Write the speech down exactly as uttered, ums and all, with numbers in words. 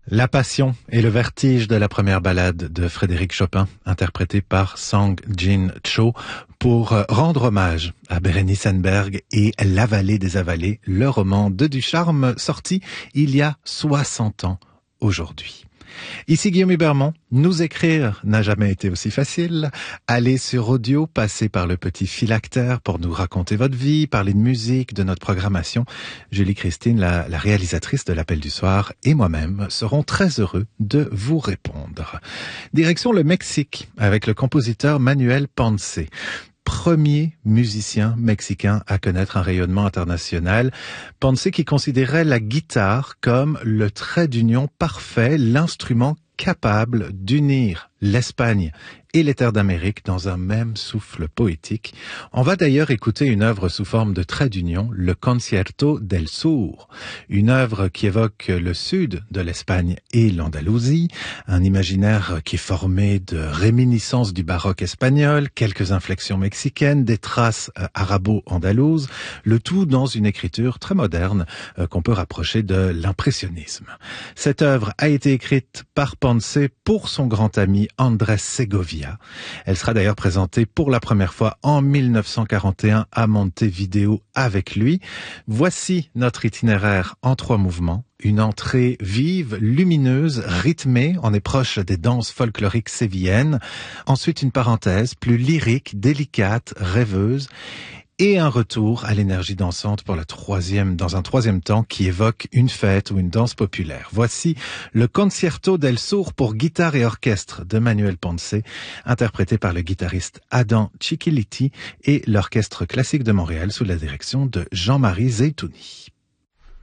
La passion et le vertige de la première ballade de Frédéric Chopin, interprétée par Sang Jin Cho, pour rendre hommage à Bérénice Henneberg et La Vallée des Avalées, le roman de Ducharme sorti il y a soixante ans aujourd'hui. Ici Guillaume Hubermont, nous écrire n'a jamais été aussi facile. Allez sur audio, passez par le petit phylactère pour nous raconter votre vie, parler de musique, de notre programmation. Julie Christine, la, la réalisatrice de l'Appel du Soir, et moi-même serons très heureux de vous répondre. Direction le Mexique avec le compositeur Manuel Ponce. Premier musicien mexicain à connaître un rayonnement international. Ponce qui considérait la guitare comme le trait d'union parfait, l'instrument capable d'unir l'Espagne et les terres d'Amérique dans un même souffle poétique. On va d'ailleurs écouter une œuvre sous forme de trait d'union, le Concierto del Sur, une œuvre qui évoque le sud de l'Espagne et l'Andalousie, un imaginaire qui est formé de réminiscences du baroque espagnol, quelques inflexions mexicaines, des traces arabo-andalouses, le tout dans une écriture très moderne qu'on peut rapprocher de l'impressionnisme. Cette œuvre a été écrite par Ponce pour son grand ami Andrés Segovia. Elle sera d'ailleurs présentée pour la première fois en mille neuf cent quarante et un à Montevideo avec lui. Voici notre itinéraire en trois mouvements. Une entrée vive, lumineuse, rythmée, on est proche des danses folkloriques sévillaines. Ensuite une parenthèse plus lyrique, délicate, rêveuse. Et un retour à l'énergie dansante pour la troisième, dans un troisième temps qui évoque une fête ou une danse populaire. Voici le Concierto del Sur pour guitare et orchestre de Manuel Ponce, interprété par le guitariste Adam Chiquiliti et l'Orchestre classique de Montréal sous la direction de Jean-Marie Zeitouni.